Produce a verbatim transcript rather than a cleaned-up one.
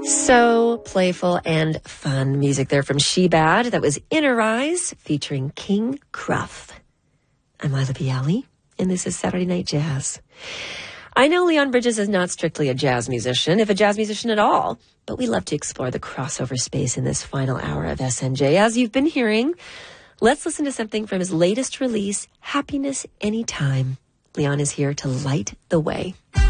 So playful and fun music there from She-Bad. That was Inner Eyes featuring King Cruff. I'm Lila Bialy, and this is Saturday Night Jazz. I know Leon Bridges is not strictly a jazz musician, if a jazz musician at all, but we love to explore the crossover space in this final hour of S N J. As you've been hearing, let's listen to something from his latest release, Happiness Anytime. Leon is here to light the way.